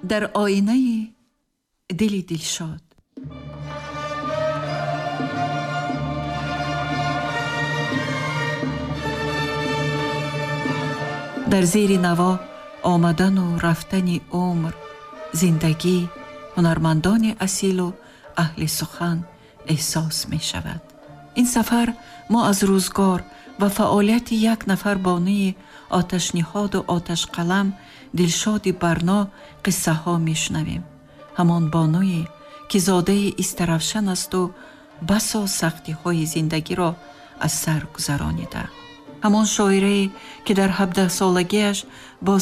در آینه دلی دلشاد. در زیر نوا آمدن و رفتن عمر، زندگی، هنرمندان اصیل و اهل سخن احساس می شود. این سفر ما از روزگار و فعالیت یک نفر بانی آتش نهاد و آتش قلم دلشاد برنا قصه ها می شنویم. همان بانوی که زاده استرفشن است و بسا سختی های زندگی را از سر گذرانیده. همان شاعره که در 17 سالگیش با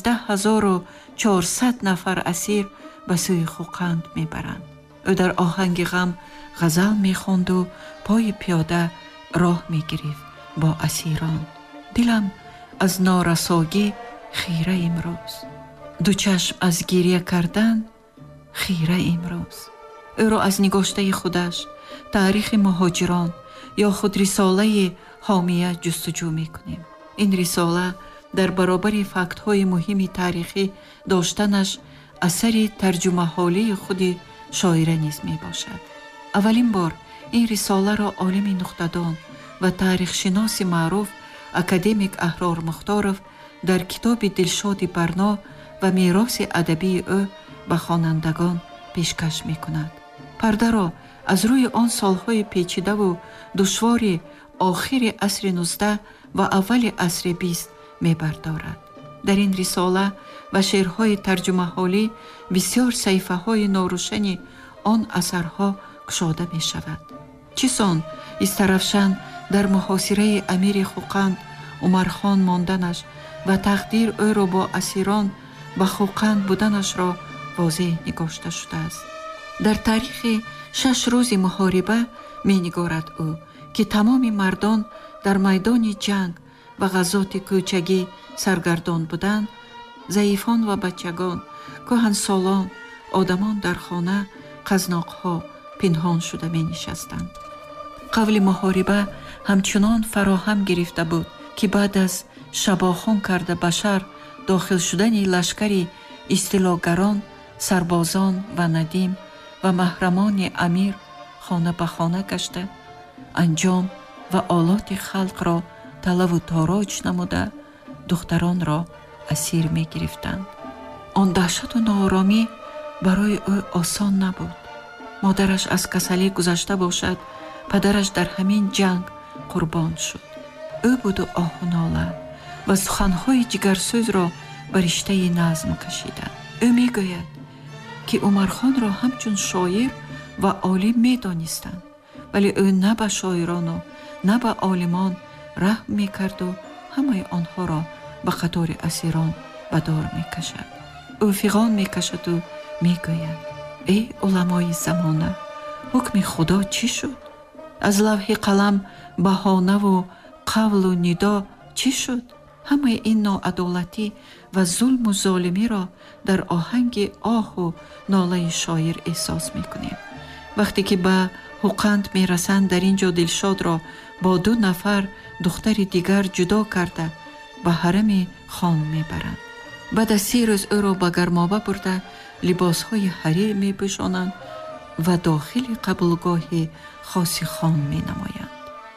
13,400 نفر اسیر به سوی خوقند می برند. او در آهنگ غم غزل می خواند و پای پیاده راه می گرفت با اسیران. دلم از نارساگی خیره امروز، دو چشم از گریه کردن خیره امروز. او را از نگاشته خودش تاریخ مهاجران یا خود رساله حامیه جستجو می کنیم. این رساله در برابر فکت های مهم تاریخی داشتنش اثر ترجمه حالی خود شاعره نیز می باشد. اولین بار این رساله را عالم نقطه‌دان و تاریخ شناس معروف اکادمیک احرار مختارов در کتاب دلشاد برنا و میراث ادبی او به خوانندگان پیشکش می کند. پرده را از روی آن سالهای پیچیده و دشوار آخر عصر 19 و اول عصر 20 می بردارد. در این رساله و شعرهای ترجمه حالی بسیار صحیفه های ناروشن آن اثرها گشاده می شود. چیسان استرفشن در محاصره امیر خوقند عمرخان ماندنش و تقدیر او را با اسیران و خوقند بودنش را واضح نگاشته شده است. در تاریخ 6 روز محاربه می نگارد او که تمام مردان در میدان جنگ و غزات کوچگی سرگردان بودند. ضعیفان و بچگان، کهنسالان، آدمان در خانه قزناقها پنهان شده می نشستند. قبل محاربه همچنان فراهم گرفته بود که بعد از شباخون کرده بشر داخل شدن لشکری استیلاگران، سربازان و ندیم و محرمان امیر خانه به خانه گشته، انجام و آلات خلق را طلب و تاراج نموده دختران را اسیر می گرفتند. آن دهشت و ناآرامی برای او آسان نبود. مادرش از کسلی گذشته باشد، پدرش در همین جنگ قربان شد. او بود و آه و ناله و سخنهای جگرسوز را بر رشته نظم کشیده. او می گوید که عمرخان را همچون شاعر و عالم می دانستند، ولی او نه به شاعران و نه به عالمان رحم می کرد و همه آنها را به قطار اسیران به دار می کشد. او فیغان می کشد و می گوید ای علمای زمانه، حکم خدا چی شد؟ از لوح قلم بهانه و قول و ندا چی شد؟ همه این ناعدالتی و ظلم و ظالمی را در آهنگ آه و ناله شاعر احساس می کنیم. وقتی که به خوقند می رسند در اینجا دلشاد را با 2 نفر دختر دیگر جدا کرده به حرم خان می برند. بعد از 30 روز او را به گرمابه برده لباس های حریر می پوشانند و داخل قبولگاه خاص خان می نمایند.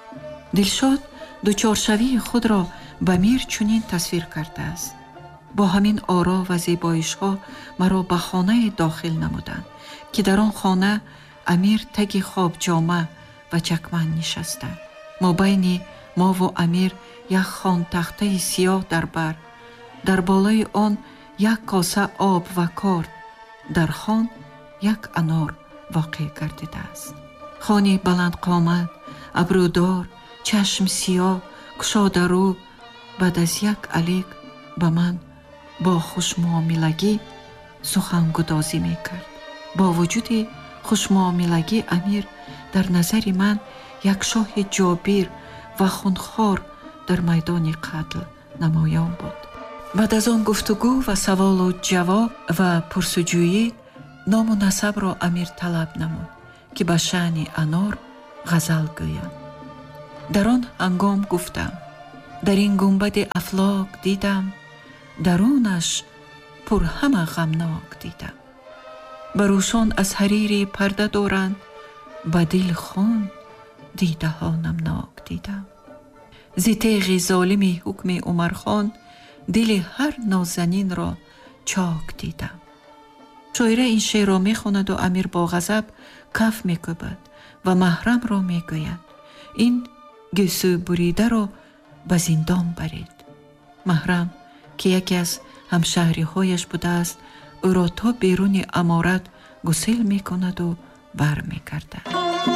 دلشاد دوچارشوی خود را به میر چنین تصویر کرده است: با همین آرا و زیبایش ها مرا به خانه داخل نمودند که در آن خانه امیر تگ خواب جامه و چکمن نشسته. ما بین ما و امیر یک خان تخته سیاه در بر، در بالای آن یک کاسه آب و کارد، در خان یک انار واقع گردیده است. خانی بلند قامت، ابرودار، چشم سیاه، کشاده رو، بعد از یک علیک به من با خوشمعاملگی سخن گدازی می کرد. با وجود خوشمعاملگی امیر در نظر من یک شاه جابیر و خونخوار در میدان قتل نمایان بود. بعد از آن گفتگو و سوال و جواب و پرسجویی نام و نسب را امیر طلب نمود که به شأن انار غزل گویم. در آن هنگام گفتم: در این گنبد افلاک دیدم درونش пур ҳама ғамнок дидам. барӯшон аз ҳарири парда доранд, ба дил хун дидаҳо намнок дидам. зи теғи золими ҳукми Умархон дили ҳар нозанинро чок дидам. шоира ин шеърро мехонаду амир бо ғазаб каф мекӯбад ва маҳрамро мегӯяд: ин гӯсу буридаро ба зиндон баред. маҳрам ки яке аз ҳамшаҳриҳояш будааст, ӯро то беруни аморат гусел мекунаду бар мегардад.